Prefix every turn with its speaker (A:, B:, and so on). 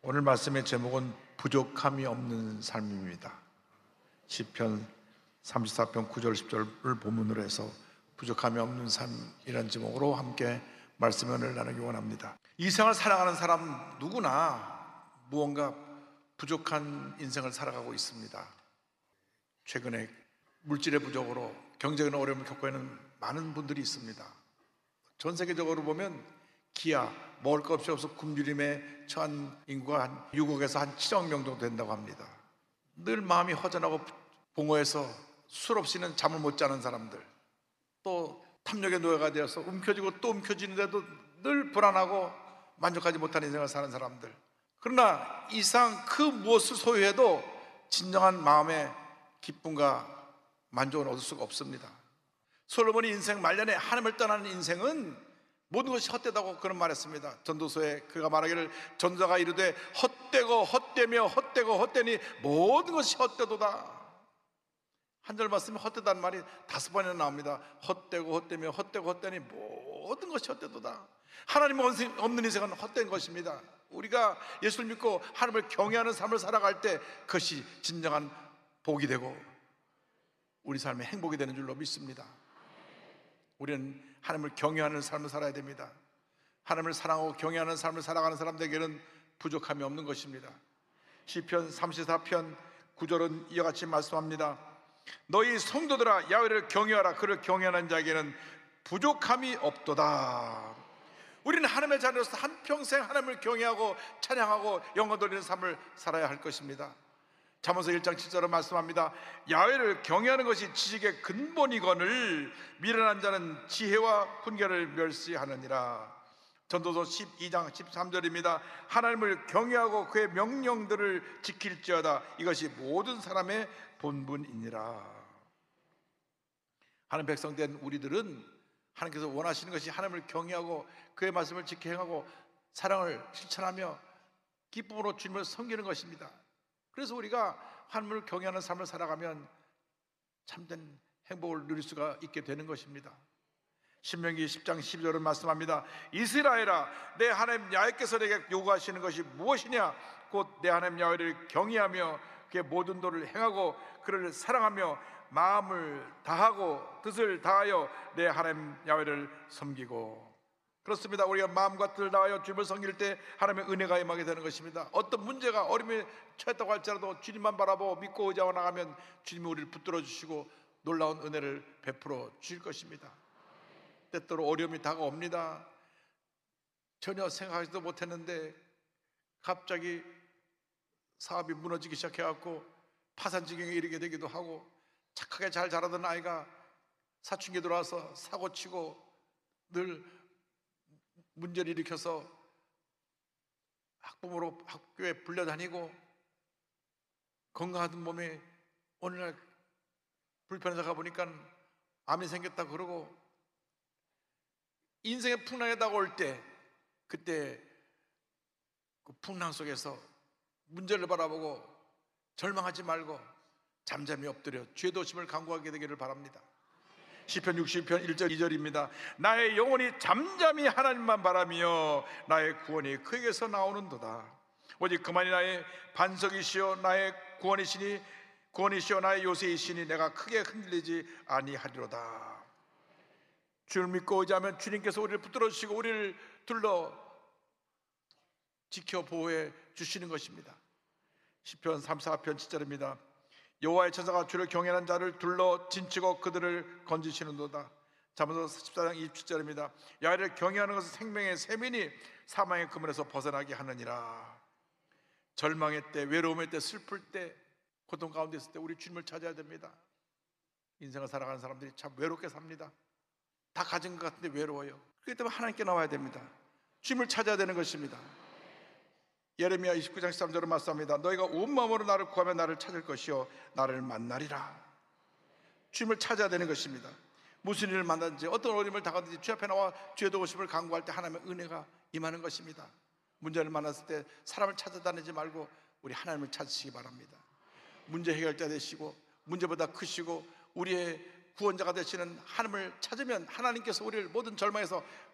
A: 오늘 말씀의 제목은 부족함이 없는 삶입니다. 시편 34편 9절 10절을 본문으로 해서 부족함이 없는 삶이라는 제목으로 함께 말씀의 은혜를 나누기 원합니다. 이 세상을 살아가는 사람 누구나 무언가 부족한 인생을 살아가고 있습니다. 최근에 물질의 부족으로 경제적인 어려움을 겪고 있는 많은 분들이 있습니다. 전 세계적으로 보면 기아, 먹을 것 없이 없어 굶주림에 처한 인구가 한 6억에서 한 7억 명 정도 된다고 합니다. 늘 마음이 허전하고 공허해서 술 없이는 잠을 못 자는 사람들, 또 탐욕의 노예가 되어서 움켜쥐고 또 움켜쥐는데도 늘 불안하고 만족하지 못하는 인생을 사는 사람들. 그러나 이 세상 그 무엇을 소유해도 진정한 마음의 기쁨과 만족을 얻을 수가 없습니다. 솔로몬이 인생 말년에 하나님을 떠나는 인생은 모든 것이 헛되다고 그런 말했습니다. 전도서에 그가 말하기를 전도자가 이르되 헛되고 헛되며 헛되고 헛되니 모든 것이 헛되도다. 한 절 말씀에 헛되다는 말이 5번이나 나옵니다. 헛되고 헛되며 헛되고 헛되니 모든 것이 헛되도다. 하나님 없는 인생은 헛된 것입니다. 우리가 예수를 믿고 하나님을 경외하는 삶을 살아갈 때 그것이 진정한 복이 되고 우리 삶의 행복이 되는 줄로 믿습니다. 우리는 하나님을 경외하는 삶을 살아야 됩니다. 하나님을 사랑하고 경외하는 삶을 살아가는 사람들에게는 부족함이 없는 것입니다. 시편 34편 9절은 이와 같이 말씀합니다. 너희 성도들아 야훼를 경외하라. 그를 경외하는 자에게는 부족함이 없도다. 우리는 하나님의 자녀로서 한평생 하나님을 경외하고 찬양하고 영광 돌리는 삶을 살아야 할 것입니다. 잠언서 1장 7절로 말씀합니다. 야훼를 경외하는 것이 지식의 근본이거늘 미련한 자는 지혜와 훈계를 멸시하느니라. 전도서 12장 13절입니다. 하나님을 경외하고 그의 명령들을 지킬지어다. 이것이 모든 사람의 본분이니라. 하나님 백성 된 우리들은 하나님께서 원하시는 것이 하나님을 경외하고 그의 말씀을 지켜 행하고 사랑을 실천하며 기쁨으로 주님을 섬기는 것입니다. 그래서 우리가 하나님을 경외하는 삶을 살아가면 참된 행복을 누릴 수가 있게 되는 것입니다. 신명기 10장 12절은 말씀합니다. 이스라엘아 내 하나님 야훼께서 내게 요구하시는 것이 무엇이냐 곧 내 하나님 야훼를 경외하며 그의 모든 도를 행하고 그를 사랑하며 마음을 다하고 뜻을 다하여 내 하나님 야훼를 섬기고. 그렇습니다. 우리가 마음과 뜻을 다하여 주님을 섬길 때 하나님의 은혜가 임하게 되는 것입니다. 어떤 문제가 어려움에 처했다고 할지라도 주님만 바라보고 믿고 의지하고 나가면 주님이 우리를 붙들어 주시고 놀라운 은혜를 베풀어 주실 것입니다. 때때로 어려움이 다가옵니다. 전혀 생각하지도 못했는데 갑자기 사업이 무너지기 시작해갖고 파산 지경에 이르게 되기도 하고, 착하게 잘 자라던 아이가 사춘기에 들어와서 사고치고 늘 문제를 일으켜서 학부모로 학교에 불려다니고, 건강하던 몸에 어느 날 불편해서 가보니까 암이 생겼다 그러고, 인생의 풍랑에 다가올 때 그때 그 풍랑 속에서 문제를 바라보고 절망하지 말고 잠잠히 엎드려 주의 도심을 간구하게 되기를 바랍니다. 시편 60편 1절 2절입니다. 나의 영혼이 잠잠히 하나님만 바라며 나의 구원이 그에게서 나오는도다. 오직 그만이 나의 반석이시여 나의 구원이시여 나의 요새이시니 내가 크게 흔들리지 아니하리로다. 주를 믿고 의지하면 주님께서 우리를 붙들어 주시고 우리를 둘러 지켜 보호해 주시는 것입니다. 시편 34편 7절입니다. 여호와의 천사가 주를 경외하는 자를 둘러 진치고 그들을 건지시는도다. 잠언서 14장 27절입니다. 야훼를 경외하는 것은 생명의 샘이니 사망의 그물에서 벗어나게 하느니라. 절망의 때, 외로움의 때, 슬플 때, 고통 가운데 있을 때 우리 주님을 찾아야 됩니다. 인생을 살아가는 사람들이 참 외롭게 삽니다. 다 가진 것 같은데 외로워요. 그렇기 때문에 하나님께 나와야 됩니다. 주님을 찾아야 되는 것입니다. 예레미야 29장 13절은 말씀합니다. 너희가 온 마음으로 나를 구하면 나를 찾을 것이요 나를 만나리라. 주님을 찾아야 되는 것입니다. 무슨 일을 만나든지 어떤 어려움을 당하든지 주 앞에 나와 주의 도우심을 간구할 때 하나님의 은혜가 임하는 것입니다. 문제를 만났을 때 사람을 찾아다니지 말고 우리 하나님을 찾으시기 바랍니다. 문제 해결자 되시고 문제보다 크시고 우리의 구원자가 되시는 하나님을 찾으면 하나님께서 우리를 모든 절망에서